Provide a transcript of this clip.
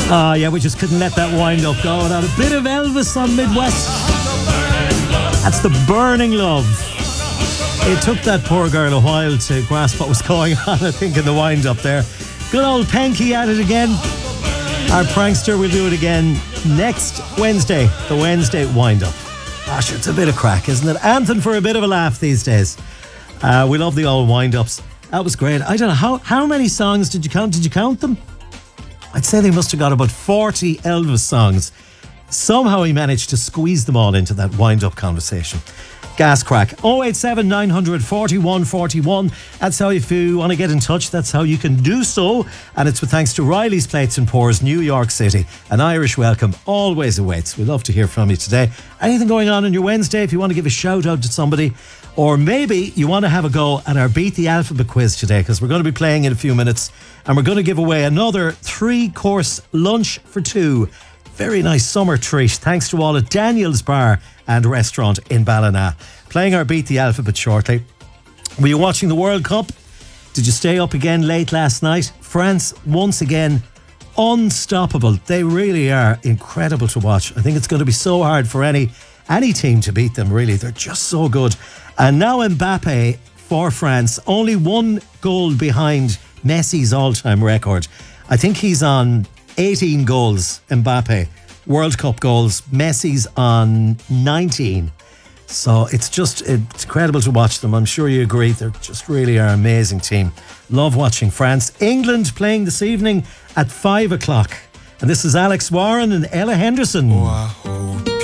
Ah, yeah, we just couldn't let that wind up go without a bit of Elvis on Midwest. That's the burning love. It took that poor girl a while to grasp what was going on, I think, in the wind up there. Good old Penky at it again. Our prankster will do it again next Wednesday, the Wednesday wind up. Gosh, it's a bit of crack, isn't it? Anthem for a bit of a laugh these days. We love the old wind ups. That was great. I don't know, how many songs did you count? Did you count them? I'd say they must have got about 40 Elvis songs. Somehow he managed to squeeze them all into that wind-up conversation. Gas crack. 087 900 4141. That's how, if you want to get in touch, that's how you can do so. And it's with thanks to Riley's Plates and Pours, New York City. An Irish welcome always awaits. We'd love to hear from you today. Anything going on your Wednesday? If you want to give a shout out to somebody, or maybe you want to have a go at our Beat the Alphabet quiz today, because we're going to be playing in a few minutes, and we're going to give away another 3-course lunch for 2. Very nice summer treat, thanks to all at Daniel's Bar and Restaurant in Ballina. Playing our Beat the Alphabet shortly. Were you watching the World Cup? Did you stay up again late last night? France, once again, unstoppable. They really are incredible to watch. I think it's going to be so hard for any team to beat them, really. They're just so good. And now Mbappe for France, only 1 goal behind Messi's all-time record. I think he's on 18 goals, Mbappe, World Cup goals. Messi's on 19. So it's incredible to watch them. I'm sure you agree. They just really are an amazing team. Love watching France. England playing this evening at 5 o'clock. And this is Alex Warren and Ella Henderson. Wow.